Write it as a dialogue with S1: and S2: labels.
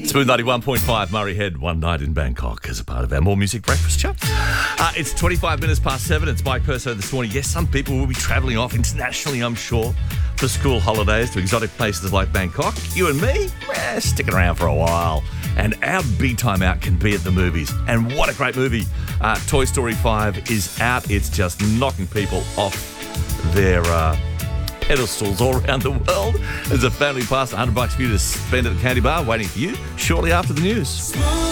S1: Smooth 91.5 Murray Head, one night in Bangkok as a part of our More Music Breakfast Show. It's 25 minutes past 7. It's Mike Perso this morning. Yes, some people will be travelling off internationally, I'm sure, for school holidays to exotic places like Bangkok. You and me, sticking around for a while. And our big time out can be at the movies. And what a great movie. Toy Story 5 is out. It's just knocking people off their pedestals all around the world. There's a family pass, $100 for you to spend at the candy bar waiting for you shortly after the news.